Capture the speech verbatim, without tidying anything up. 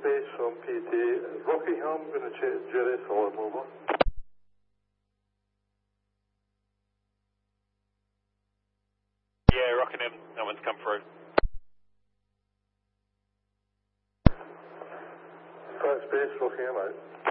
base from P T. Rockingham, going to check Jerry Solomon over. Yeah, Rockingham, that one's come through. Fast base, Rockingham out.